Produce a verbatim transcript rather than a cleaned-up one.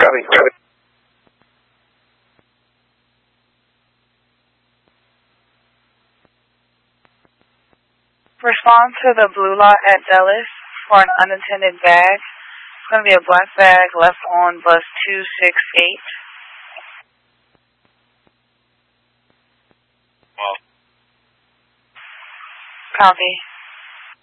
Copy. Copy. Respond to the blue lot at Dulles for an unattended bag. It's going to be a black bag left on bus two six eight. Well. Copy.